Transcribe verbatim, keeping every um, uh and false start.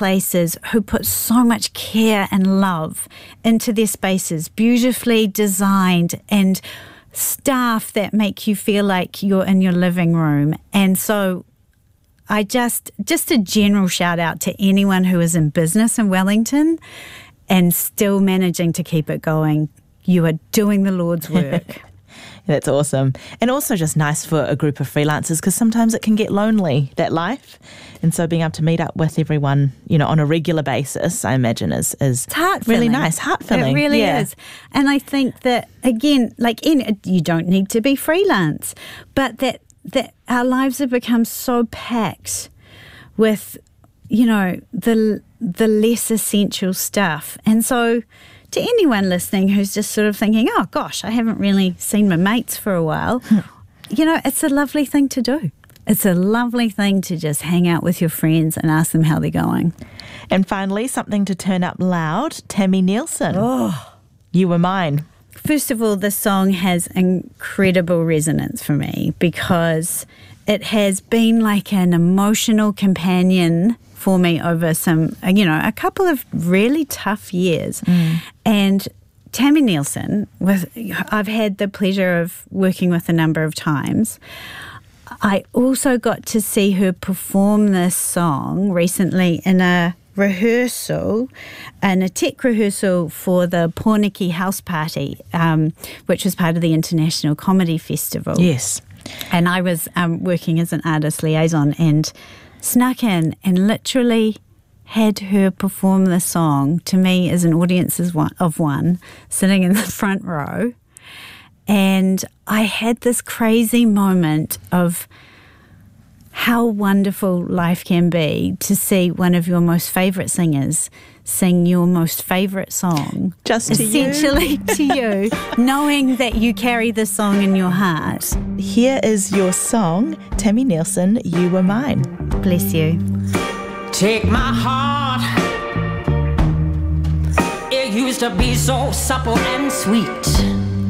places who put so much care and love into their spaces, beautifully designed, and staff that make you feel like you're in your living room. And so I just, just a general shout out to anyone who is in business in Wellington and still managing to keep it going. You are doing the Lord's work. That's awesome. And also just nice for a group of freelancers, because sometimes it can get lonely, that life. And so being able to meet up with everyone, you know, on a regular basis, I imagine is, is really nice, heart-filling. It really yeah. is. And I think that, again, like any, you don't need to be freelance, but that, that our lives have become so packed with, you know, the the less essential stuff. And so to anyone listening who's just sort of thinking, oh, gosh, I haven't really seen my mates for a while, you know, it's a lovely thing to do. It's a lovely thing to just hang out with your friends and ask them how they're going. And finally, something to turn up loud, Tammy Nielsen. Oh, You Were Mine. First of all, this song has incredible resonance for me because it has been like an emotional companion for me over some, you know, a couple of really tough years. Mm. And Tammy Nielsen, with, I've had the pleasure of working with a number of times. I also got to see her perform this song recently in a rehearsal, and a tech rehearsal for the Pōneke House Party, um, which was part of the International Comedy Festival. Yes. And I was um, working as an artist liaison and snuck in and literally had her perform the song to me as an audience of one, sitting in the front row. And I had this crazy moment of how wonderful life can be to see one of your most favourite singers sing your most favourite song. Just to essentially you. to you, knowing that you carry the song in your heart. Here is your song, Tammy Nielsen, You Were Mine. Bless you. Take my heart. It used to be so supple and sweet.